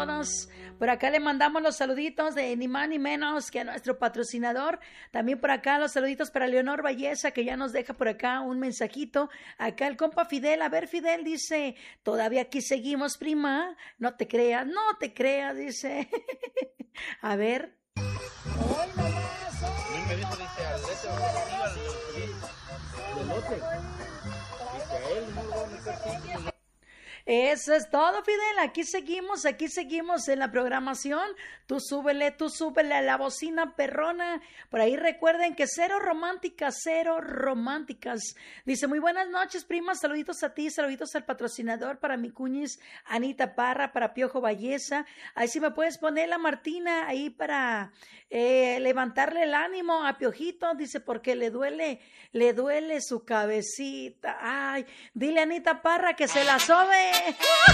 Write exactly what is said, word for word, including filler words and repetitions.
todos. Por acá le mandamos los saluditos de ni más ni menos que a nuestro patrocinador. También por acá los saluditos para Leonor Valleza, que ya nos deja por acá un mensajito. Acá el compa Fidel. A ver, Fidel dice, todavía aquí seguimos, prima. No te creas, no te creas, dice. A ver. ¡Ay, mamá! Me dijo, dice, al este al elote. Dice a él, no lo va a meter así. Eso es todo, Fidel. Aquí seguimos, aquí seguimos en la programación. Tú súbele, tú súbele a la bocina perrona. Por ahí recuerden que cero románticas, cero románticas. Dice, muy buenas noches, prima. Saluditos a ti, saluditos al patrocinador, para mi cuñis Anita Parra, para Piojo Valleza. Ahí sí me puedes poner la Martina ahí para eh, levantarle el ánimo a Piojito. Dice, porque le duele, le duele su cabecita. Ay, dile a Anita Parra que se la sobe.